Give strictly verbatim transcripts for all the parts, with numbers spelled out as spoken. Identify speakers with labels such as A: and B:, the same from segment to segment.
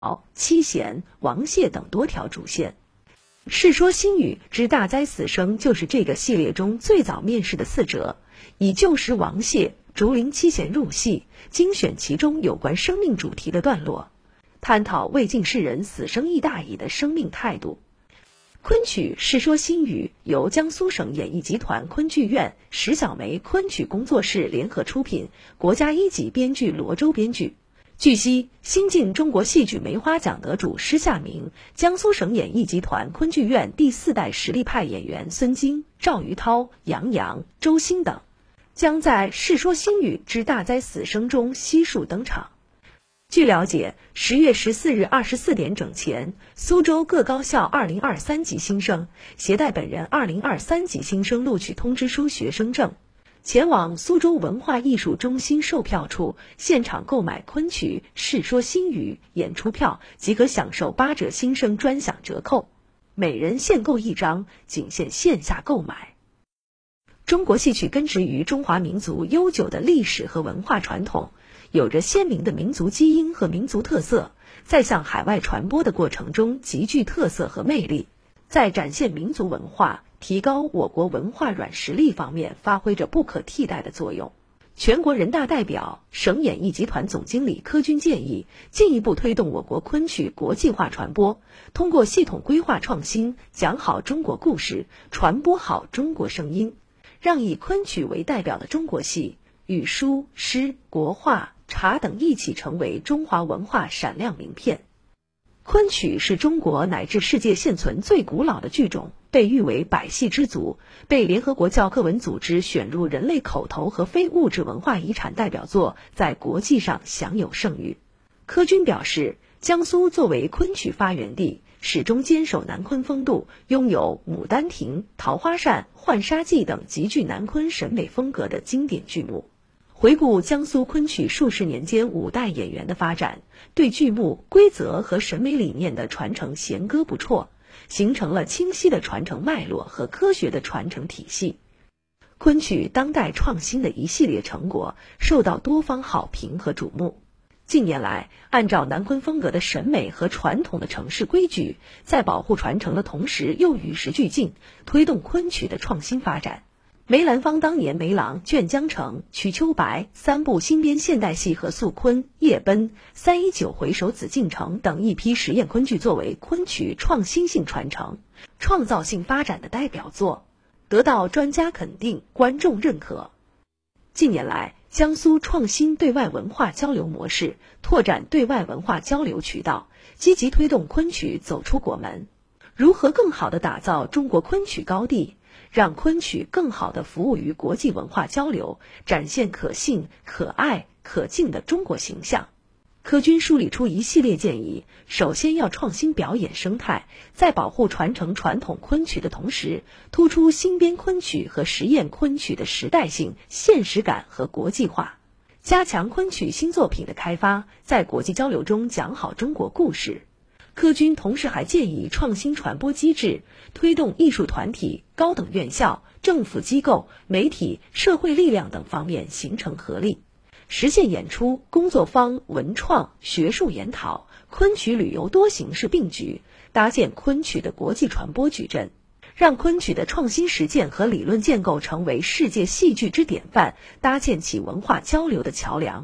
A: 七贤、王谢等多条主线。《世说新语之大灾死生》就是这个系列中最早面世的四折，以旧时王谢、竹林七贤入戏，精选其中有关生命主题的段落，探讨魏晋世人死生亦大矣的生命态度。昆曲《世说新语》由江苏省演艺集团昆剧院、石小梅昆曲工作室联合出品，国家一级编剧罗周编剧。据悉，新晋中国戏剧梅花奖得主施夏明，江苏省演艺集团昆剧院第四代实力派演员孙京、赵于涛、杨洋、周星等，将在《世说新语之大灾死生》中悉数登场。据了解，十月十四日二十四点整前，苏州各高校二零二三级新生携带本人二零二三级新生录取通知书学生证，前往苏州文化艺术中心售票处现场购买昆曲《世说新语》演出票，即可享受八折新生专享折扣，每人限购一张，仅限线下购买。中国戏曲根植于中华民族悠久的历史和文化传统，有着鲜明的民族基因和民族特色，在向海外传播的过程中极具特色和魅力，在展现民族文化、提高我国文化软实力方面发挥着不可替代的作用。全国人大代表、省演艺集团总经理柯军建议，进一步推动我国昆曲国际化传播，通过系统规划创新，讲好中国故事，传播好中国声音，让以昆曲为代表的中国戏与书、诗、国画、茶等一起成为中华文化闪亮名片。昆曲是中国乃至世界现存最古老的剧种，被誉为百戏之祖，被联合国教科文组织选入人类口头和非物质文化遗产代表作，在国际上享有盛誉。柯军表示，江苏作为昆曲发源地，始终坚守南昆风度，拥有《牡丹亭》《桃花扇》《浣纱记》等极具南昆审美风格的经典剧目。回顾江苏昆曲数十年间五代演员的发展，对剧目、规则和审美理念的传承弦歌不辍，形成了清晰的传承脉络和科学的传承体系。昆曲当代创新的一系列成果受到多方好评和瞩目。近年来，按照南昆风格的审美和传统的程式规矩，在保护传承的同时又与时俱进，推动昆曲的创新发展。梅兰芳当年梅郎、卷江城、瞿秋白三部新编现代戏和素昆、夜奔、三一九回首紫禁城等一批实验昆剧作为昆曲创新性传承、创造性发展的代表作，得到专家肯定、观众认可。近年来，江苏创新对外文化交流模式，拓展对外文化交流渠道，积极推动昆曲走出国门。如何更好地打造中国昆曲高地，让昆曲更好地服务于国际文化交流，展现可信、可爱、可敬的中国形象。柯军梳理出一系列建议，首先要创新表演生态，在保护传承传统昆曲的同时，突出新编昆曲和实验昆曲的时代性、现实感和国际化，加强昆曲新作品的开发，在国际交流中讲好中国故事。柯军同时还建议创新传播机制，推动艺术团体、高等院校、政府机构、媒体、社会力量等方面形成合力，实现演出、工作坊、文创、学术研讨、昆曲旅游多形式并举，搭建昆曲的国际传播矩阵，让昆曲的创新实践和理论建构成为世界戏剧之典范，搭建起文化交流的桥梁。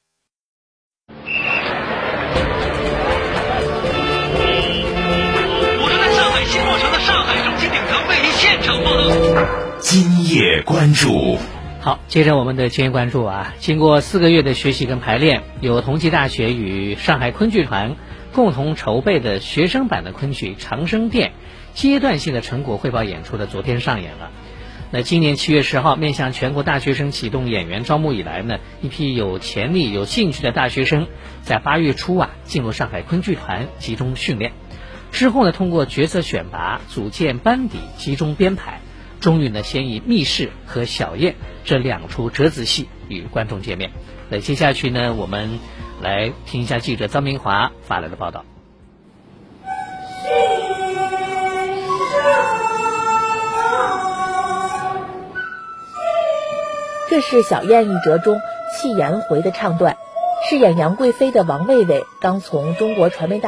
B: 新落成的上海省经顶层为您现场报道。
C: 今夜关注。
D: 好，接着我们的今夜关注啊，经过四个月的学习跟排练，有同济大学与上海昆剧团共同筹备的学生版的昆曲《长生殿》阶段性的成果汇报演出的昨天上演了。那今年七月十号，面向全国大学生启动演员招募以来呢，一批有潜力、有兴趣的大学生，在八月初啊进入上海昆剧团集中训练。之后呢，通过角色选拔、组建班底、集中编排，终于呢，先以《密室》和《小燕》这两出折子戏与观众见面。那接下去呢，我们来听一下记者张明华发来的报道。
E: 这是《小燕》一折中戏颜回的唱段， 饰演杨贵妃的王卫卫刚从中国传媒大